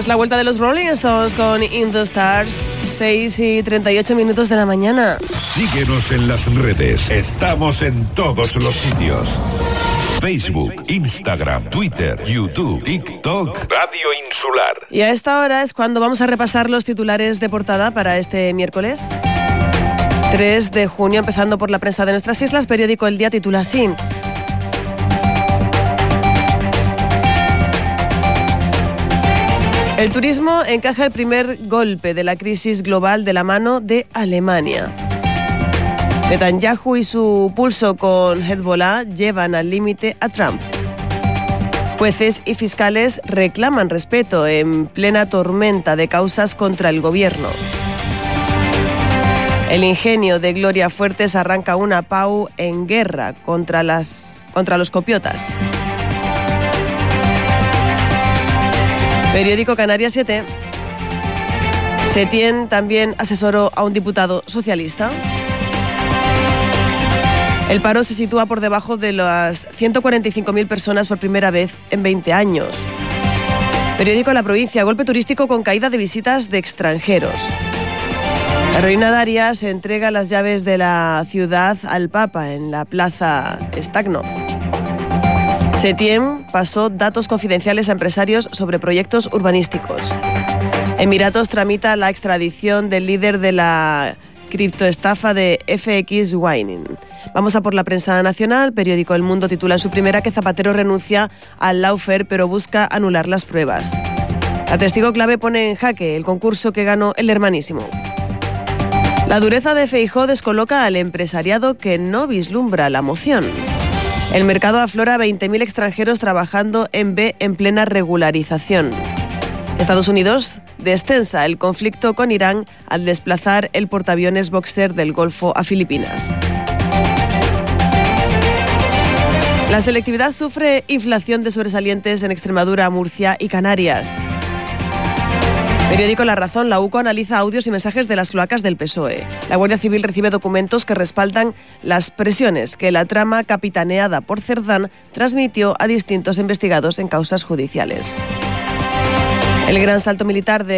Es la vuelta de los Rolling Stones con In the Stars, 6:38 de la mañana. Síguenos en las redes. Estamos en todos los sitios. Facebook, Instagram, Twitter, YouTube, TikTok, Radio Insular. Y a esta hora es cuando vamos a repasar los titulares de portada para este miércoles 3 de junio, empezando por la prensa de nuestras islas. Periódico El Día titula así: el turismo encaja el primer golpe de la crisis global de la mano de Alemania. Netanyahu y su pulso con Hezbollah llevan al límite a Trump. Jueces y fiscales reclaman respeto en plena tormenta de causas contra el gobierno. El ingenio de Gloria Fuertes arranca una PAU en guerra contra los copiotas. Periódico Canarias 7. Setién también asesoró a un diputado socialista. El paro se sitúa por debajo de las 145.000 personas por primera vez en 20 años. Periódico La Provincia. Golpe turístico con caída de visitas de extranjeros. Carolina Darias entrega las llaves de la ciudad al Papa en la Plaza Estagno. Setién pasó datos confidenciales a empresarios sobre proyectos urbanísticos. Emiratos tramita la extradición del líder de la criptoestafa de FX Wining. Vamos a por la prensa nacional. Periódico El Mundo titula en su primera que Zapatero renuncia al lawfare pero busca anular las pruebas. La testigo clave pone en jaque el concurso que ganó el Hermanísimo. La dureza de Feijóo descoloca al empresariado que no vislumbra la moción. El mercado aflora 20.000 extranjeros trabajando en B en plena regularización. Estados Unidos destensa el conflicto con Irán al desplazar el portaaviones Boxer del Golfo a Filipinas. La selectividad sufre inflación de sobresalientes en Extremadura, Murcia y Canarias. Periódico La Razón. La UCO analiza audios y mensajes de las cloacas del PSOE. La Guardia Civil recibe documentos que respaldan las presiones que la trama capitaneada por Cerdán transmitió a distintos investigados en causas judiciales. El gran salto militar de